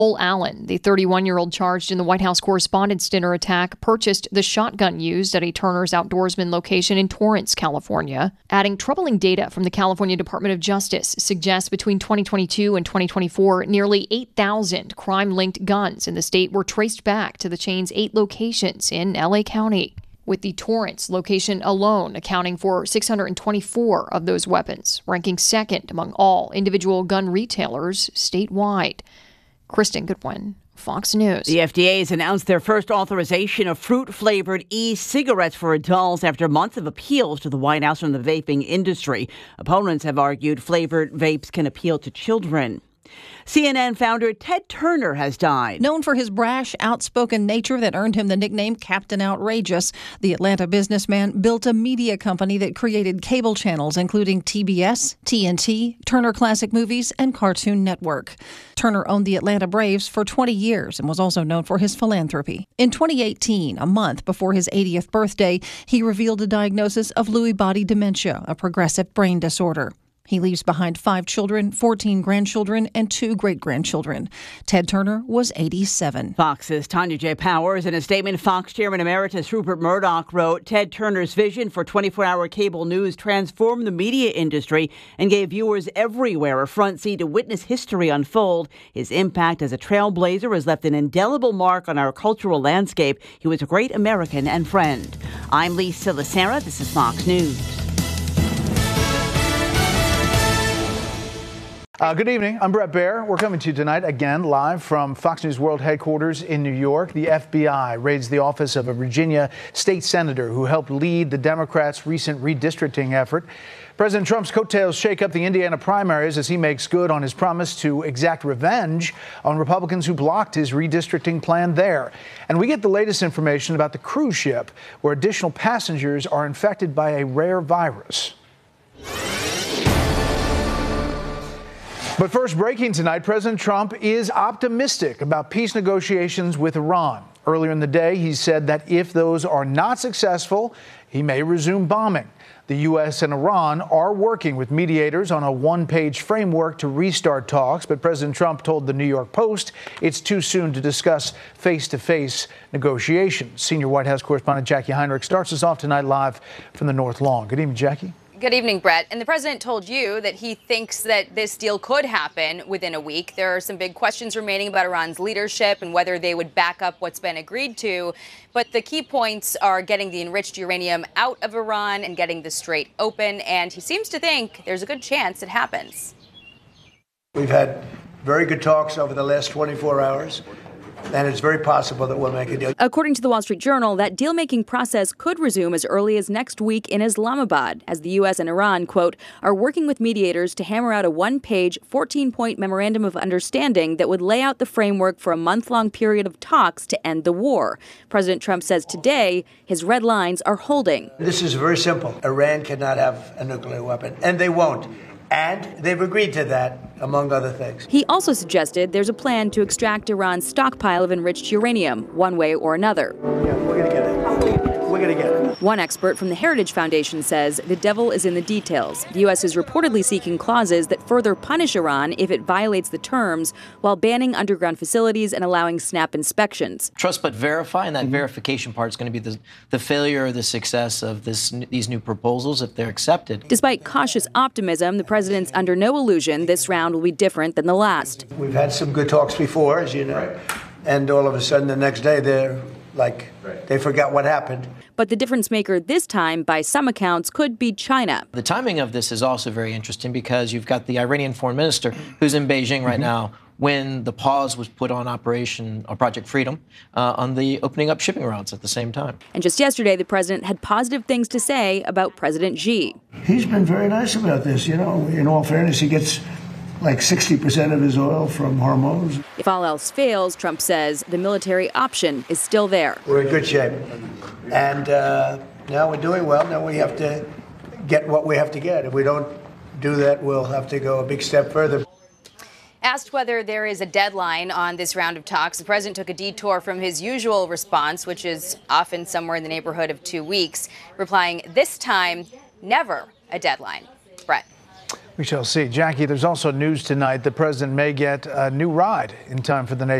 Cole Allen, the 31-year-old charged in the White House Correspondents' Dinner attack, purchased the shotgun used at a Turner's Outdoorsman location in Torrance, California. Adding troubling data from the California Department of Justice suggests between 2022 and 2024, nearly 8,000 crime-linked guns in the state were traced back to the chain's 8 locations in L.A. County, with the Torrance location alone accounting for 624 of those weapons, ranking second among all individual gun retailers statewide. Kristen Goodwin, Fox News. The FDA has announced their first authorization of fruit-flavored e-cigarettes for adults after months of appeals to the White House from the vaping industry. Opponents have argued flavored vapes can appeal to children. CNN founder Ted Turner has died. Known for his brash, outspoken nature that earned him the nickname Captain Outrageous, the Atlanta businessman built a media company that created cable channels including TBS, TNT, Turner Classic Movies, and Cartoon Network. Turner owned the Atlanta Braves for 20 years and was also known for his philanthropy. In 2018, a month before his 80th birthday, he revealed a diagnosis of Lewy body dementia, a progressive brain disorder. He leaves behind 5 children, 14 grandchildren, and 2 great-grandchildren. Ted Turner was 87. Fox's Tanya J. Powers. In a statement, Fox Chairman Emeritus Rupert Murdoch wrote, Ted Turner's vision for 24-hour cable news transformed the media industry and gave viewers everywhere a front seat to witness history unfold. His impact as a trailblazer has left an indelible mark on our cultural landscape. He was a great American and friend. I'm Lisa Lacera. This is Fox News. Good evening. I'm Brett Baer. We're coming to you tonight again live from Fox News World Headquarters in New York. The FBI raids the office of a Virginia state senator who helped lead the Democrats' recent redistricting effort. President Trump's coattails shake up the Indiana primaries as he makes good on his promise to exact revenge on Republicans who blocked his redistricting plan there. And we get the latest information about the cruise ship where additional passengers are infected by a rare virus. But first, breaking tonight, President Trump is optimistic about peace negotiations with Iran. Earlier in the day, he said that if those are not successful, he may resume bombing. The U.S. and Iran are working with mediators on a one-page framework to restart talks, but President Trump told the New York Post it's too soon to discuss face-to-face negotiations. Senior White House correspondent Jackie Heinrich starts us off tonight live from the North Lawn. Good evening, Jackie. Good evening, Brett. And the president told you that he thinks that this deal could happen within a week. There are some big questions remaining about Iran's leadership and whether they would back up what's been agreed to. But the key points are getting the enriched uranium out of Iran and getting the Strait open. And he seems to think there's a good chance it happens. We've had very good talks over the last 24 hours. And it's very possible that we'll make a deal. According to the Wall Street Journal, that deal-making process could resume as early as next week in Islamabad, as the U.S. and Iran, quote, are working with mediators to hammer out a one-page, 14-point memorandum of understanding that would lay out the framework for a month-long period of talks to end the war. President Trump says today his red lines are holding. This is very simple. Iran cannot have a nuclear weapon, and they won't. And they've agreed to that, among other things. He also suggested there's a plan to extract Iran's stockpile of enriched uranium, one way or another. Yeah, we're going to get it. We're going to get it. One expert from the Heritage Foundation says the devil is in the details. The U.S. is reportedly seeking clauses that further punish Iran if it violates the terms, while banning underground facilities and allowing snap inspections. Trust but verify, and that verification part is going to be the failure or the success of these new proposals if they're accepted. Despite cautious optimism, the president's under no illusion this round will be different than the last. We've had some good talks before, as you know, and all of a sudden the next day they're like, they forgot what happened. But the difference maker this time, by some accounts, could be China. The timing of this is also very interesting because you've got the Iranian foreign minister who's in Beijing right now when the pause was put on Project Freedom on the opening up shipping routes at the same time. And just yesterday, the president had positive things to say about President Xi. He's been very nice about this. You know, in all fairness, he gets like 60% of his oil from Hormuz. If all else fails, Trump says the military option is still there. We're in good shape. And now we're doing well. Now we have to get what we have to get. If we don't do that, we'll have to go a big step further. Asked whether there is a deadline on this round of talks, the president took a detour from his usual response, which is often somewhere in the neighborhood of 2 weeks, replying this time, never a deadline. Brett. We shall see. Jackie, there's also news tonight. The president may get a new ride in time for the nation.